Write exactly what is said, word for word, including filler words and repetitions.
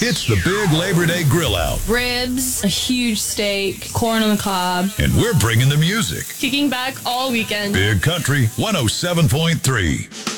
It's the big Labor Day grill out. Ribs, a huge steak, corn on the cob. And we're bringing the music. Kicking back all weekend. Big Country one oh seven point three.